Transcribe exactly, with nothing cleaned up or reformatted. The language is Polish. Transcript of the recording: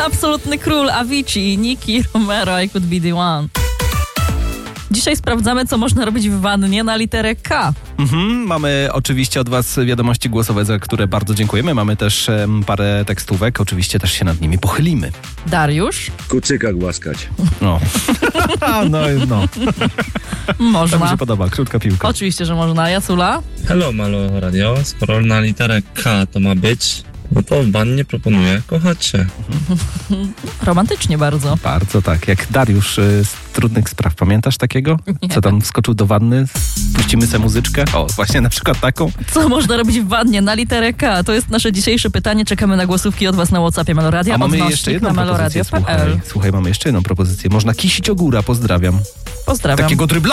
Absolutny król Avicii, Nicky Romero, I could be the one. Dzisiaj sprawdzamy, co można robić w wannie na literę K. Mhm, mamy oczywiście od was wiadomości głosowe, za które bardzo dziękujemy. Mamy też um, parę tekstówek, oczywiście też się nad nimi pochylimy. Dariusz? Kucyka głaskać. No. no, no. Można. To mi się podoba, krótka piłka. Oczywiście, że można. Jacula? Hello, Malo Radio. Skoro na literę K to ma być, no to w wannie proponuję kochać się. Romantycznie bardzo. Bardzo tak, jak Dariusz y, z Trudnych Spraw. Pamiętasz takiego? Nie. Co tam wskoczył do wanny? Puścimy sobie muzyczkę? O, właśnie na przykład taką. Co można robić w wannie na literę K? To jest nasze dzisiejsze pytanie. Czekamy na głosówki od was na WhatsAppie Meloradia. A mamy Odnośnik jeszcze jedną na propozycję. meloradio kropka p l. Słuchaj, słuchaj, mamy jeszcze jedną propozycję. Można kisić ogóra, pozdrawiam. Pozdrawiam. Takiego drybla